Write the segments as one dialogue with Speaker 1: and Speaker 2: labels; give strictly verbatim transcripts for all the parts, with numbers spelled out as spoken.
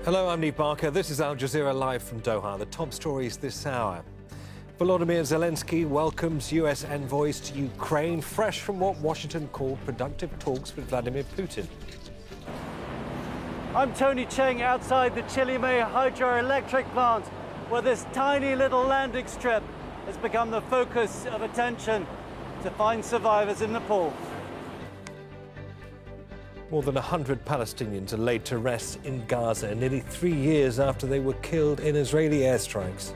Speaker 1: Hello, I'm Niamh Barker. This is Al Jazeera live from Doha. The top stories this hour. Volodymyr Zelensky welcomes U S envoys to Ukraine, fresh from what Washington called productive talks with Vladimir Putin.
Speaker 2: I'm Tony Cheng outside the Chilimae hydroelectric plant, where this tiny little landing strip has become the focus of attention to find survivors in Nepal.
Speaker 1: More than one hundred Palestinians are laid to rest in Gaza, nearly three years after they were killed in Israeli airstrikes.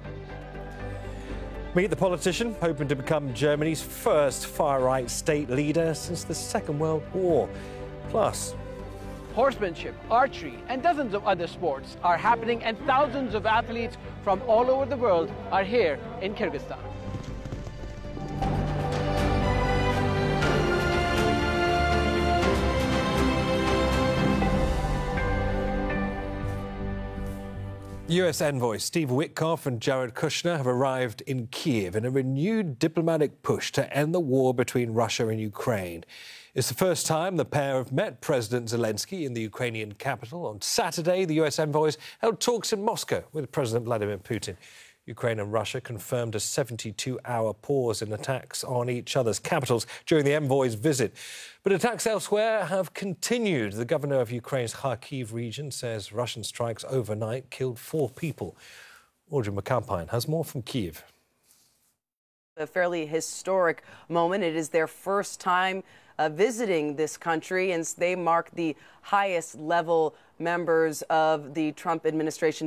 Speaker 1: Meet the politician, hoping to become Germany's first far-right state leader since the Second World War. Plus,
Speaker 3: horsemanship, archery, and dozens of other sports are happening, and thousands of athletes from all over the world are here in Kyrgyzstan.
Speaker 1: U S envoys Steve Witkoff and Jared Kushner have arrived in Kyiv in a renewed diplomatic push to end the war between Russia and Ukraine. It's the first time the pair have met President Zelensky in the Ukrainian capital. On Saturday, the U S envoys held talks in Moscow with President Vladimir Putin. Ukraine and Russia confirmed a seventy-two hour pause in attacks on each other's capitals during the envoys' visit. But attacks elsewhere have continued. The governor of Ukraine's Kharkiv region says Russian strikes overnight killed four people. Audrey McAlpine has more from Kyiv.
Speaker 4: A fairly historic moment. It is their first time uh, visiting this country, and they mark the highest level members of the Trump administration